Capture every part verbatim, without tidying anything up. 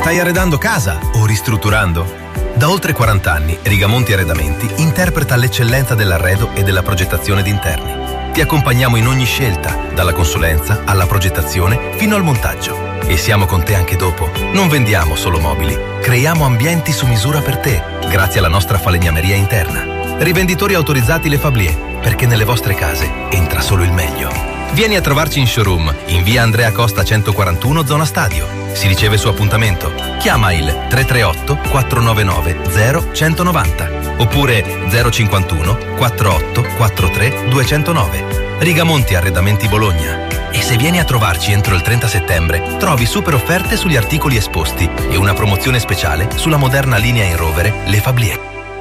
Stai arredando casa o ristrutturando? Da oltre quaranta anni, Rigamonti Arredamenti interpreta l'eccellenza dell'arredo e della progettazione d'interni. Ti accompagniamo in ogni scelta, dalla consulenza alla progettazione fino al montaggio. E siamo con te anche dopo. Non vendiamo solo mobili, creiamo ambienti su misura per te, grazie alla nostra falegnameria interna. Rivenditori autorizzati Le Fablier, perché nelle vostre case entra solo il meglio. Vieni a trovarci in showroom, in via Andrea Costa centoquarantuno, zona Stadio. Si riceve su appuntamento. Chiama il tre tre otto quattro nove nove zero uno nove zero oppure zero cinquantuno quarantotto quarantatré duecentonove. Rigamonti Arredamenti Bologna. E se vieni a trovarci entro il trenta settembre, trovi super offerte sugli articoli esposti e una promozione speciale sulla moderna linea in rovere Le Fablier.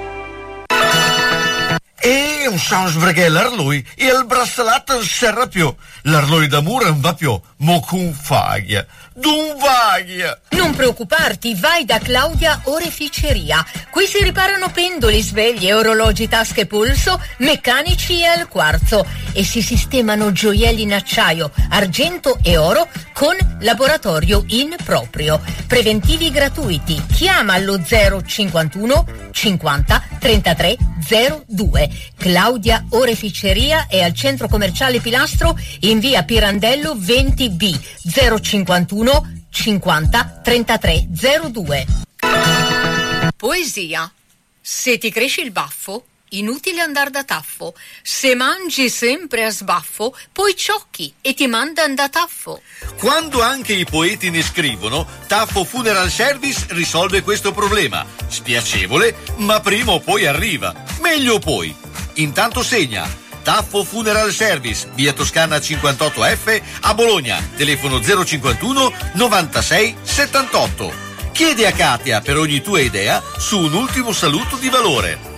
E non so perché l'arloi e il braccialetto non serve più. L'arloi d'amore non va più, mo con faglia. D'un vaglia. Non preoccuparti, vai da Claudia Oreficeria. Qui si riparano pendoli, sveglie, orologi, tasche, polso, meccanici e al quarzo. E si sistemano gioielli in acciaio, argento e oro con laboratorio in proprio. Preventivi gratuiti. Chiama allo zero cinquantuno cinquanta trentatré zero due. Claudia Oreficeria è al centro commerciale Pilastro in via Pirandello venti B zero cinquantuno cinquanta trentatré zero due. Poesia. Se ti cresce il baffo, inutile andar da taffo. Se mangi sempre a sbaffo, poi ciocchi e ti mandan da taffo. Quando anche i poeti ne scrivono, Taffo Funeral Service risolve questo problema. Spiacevole, ma prima o poi arriva. Meglio poi. Intanto segna. Taffo Funeral Service, via Toscana cinquantotto F a Bologna, telefono zero cinquantuno novantasei settantotto. Chiedi a Katia per ogni tua idea su un ultimo saluto di valore.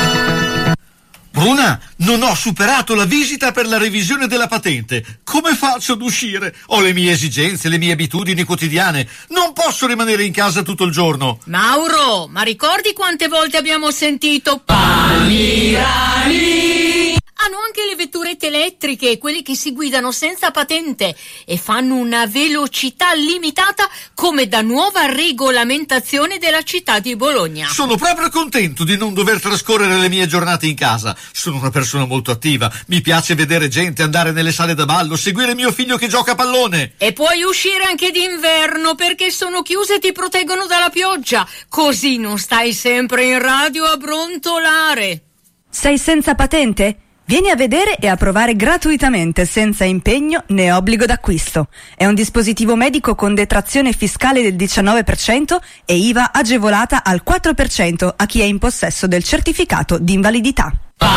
Bruna, non ho superato la visita per la revisione della patente. Come faccio ad uscire? Ho le mie esigenze, le mie abitudini quotidiane. Non posso rimanere in casa tutto il giorno. Mauro, ma ricordi quante volte abbiamo sentito Palmirani? Hanno anche le vetturette elettriche, quelle che si guidano senza patente e fanno una velocità limitata come da nuova regolamentazione della città di Bologna. Sono proprio contento di non dover trascorrere le mie giornate in casa. Sono una persona molto attiva, mi piace vedere gente, andare nelle sale da ballo, seguire mio figlio che gioca a pallone. E puoi uscire anche d'inverno perché sono chiuse e ti proteggono dalla pioggia, così non stai sempre in radio a brontolare. Sei senza patente? Vieni a vedere e a provare gratuitamente, senza impegno né obbligo d'acquisto. È un dispositivo medico con detrazione fiscale del diciannove per cento e I V A agevolata al quattro per cento a chi è in possesso del certificato di invalidità.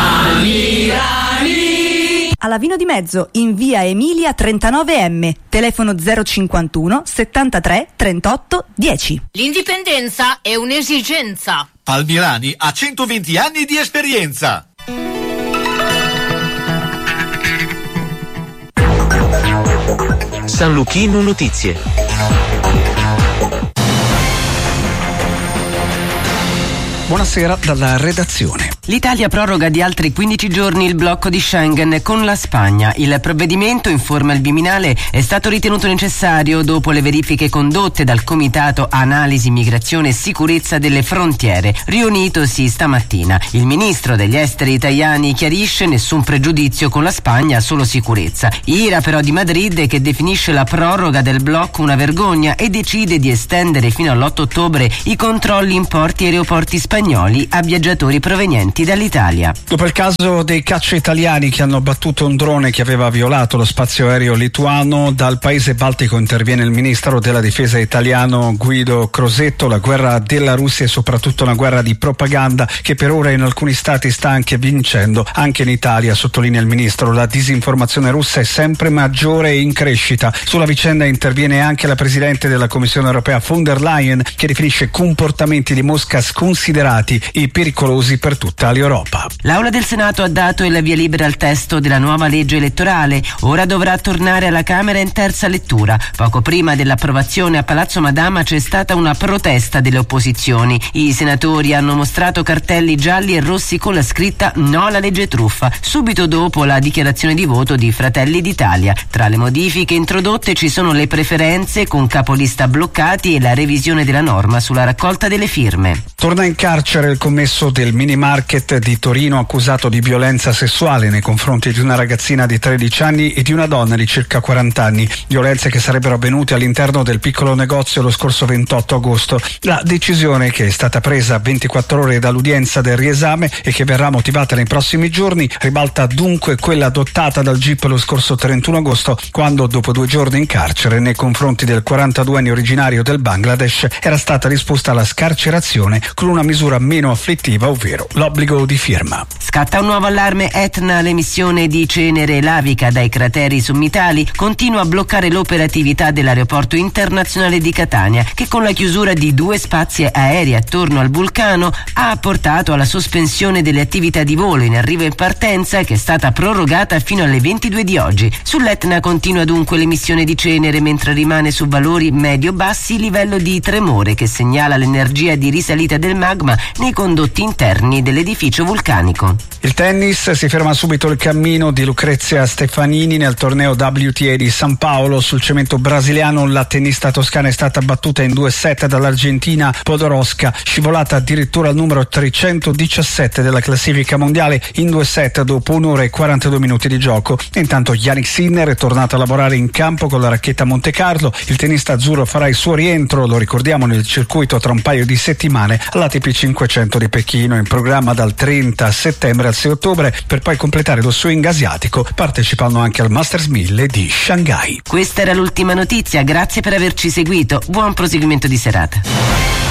Palmirani! Alla Vino di Mezzo, in via Emilia trentanove M, telefono zero cinquantuno settantatré trentotto dieci. L'indipendenza è un'esigenza. Palmirani ha centoventi anni di esperienza. San Luchino Notizie. Buonasera dalla redazione. L'Italia proroga di altri quindici giorni il blocco di Schengen con la Spagna. Il provvedimento, informa il Viminale, è stato ritenuto necessario dopo le verifiche condotte dal Comitato Analisi, Migrazione e Sicurezza delle Frontiere, riunitosi stamattina. Il ministro degli esteri italiani chiarisce: nessun pregiudizio con la Spagna, solo sicurezza. Ira però di Madrid, che definisce la proroga del blocco una vergogna e decide di estendere fino all'otto ottobre i controlli in porti e aeroporti spagnoli a viaggiatori provenienti dall'Italia. Dopo il caso dei caccia italiani che hanno abbattuto un drone che aveva violato lo spazio aereo lituano, dal paese baltico interviene il ministro della difesa italiano Guido Crosetto. La guerra della Russia è soprattutto una guerra di propaganda che per ora in alcuni stati sta anche vincendo, anche in Italia, sottolinea il ministro. La disinformazione russa è sempre maggiore e in crescita. Sulla vicenda interviene anche la presidente della Commissione europea von der Leyen, che definisce comportamenti di Mosca sconsiderati considerati i pericolosi per tutta l'Europa. L'Aula del Senato ha dato il via libera al testo della nuova legge elettorale. Ora dovrà tornare alla Camera in terza lettura. Poco prima dell'approvazione a Palazzo Madama c'è stata una protesta delle opposizioni. I senatori hanno mostrato cartelli gialli e rossi con la scritta "No alla legge truffa", subito dopo la dichiarazione di voto di Fratelli d'Italia. Tra le modifiche introdotte ci sono le preferenze con capolista bloccati e la revisione della norma sulla raccolta delle firme. Torna in carcere il commesso del mini market di Torino accusato di violenza sessuale nei confronti di una ragazzina di tredici anni e di una donna di circa quaranta anni. Violenze che sarebbero avvenute all'interno del piccolo negozio lo scorso ventotto agosto. La decisione, che è stata presa a ventiquattro ore dall'udienza del riesame e che verrà motivata nei prossimi giorni, ribalta dunque quella adottata dal G I P lo scorso trentuno agosto, quando dopo due giorni in carcere nei confronti del quarantaduenne originario del Bangladesh era stata risposta alla scarcerazione con una misura meno afflittiva, ovvero l'obbligo di firma. Scatta un nuovo allarme Etna. L'emissione di cenere lavica dai crateri sommitali continua a bloccare l'operatività dell'aeroporto internazionale di Catania, che con la chiusura di due spazi aerei attorno al vulcano ha portato alla sospensione delle attività di volo in arrivo e in partenza, che è stata prorogata fino alle ventidue di oggi. Sull'Etna continua dunque l'emissione di cenere, mentre rimane su valori medio-bassi livello di tremore, che segnala l'energia di risalita del magma nei condotti interni dell'edificio vulcanico. Il tennis, si ferma subito il cammino di Lucrezia Stefanini nel torneo W T A di San Paolo. Sul cemento brasiliano la tennista toscana è stata battuta in due set dall'argentina Podoroska, scivolata addirittura al numero trecentodiciassette della classifica mondiale in due set dopo un'ora e quarantadue minuti di gioco. Intanto Jannik Sinner è tornato a lavorare in campo con la racchetta Monte Carlo. Il tennista azzurro farà il suo rientro, lo ricordiamo, nel circuito tra un paio di settimane all'A T P cinquecento di Pechino, in programma dal trenta settembre al sei ottobre, per poi completare lo swing asiatico partecipando anche al Masters mille di Shanghai. Questa era l'ultima notizia, grazie per averci seguito, buon proseguimento di serata.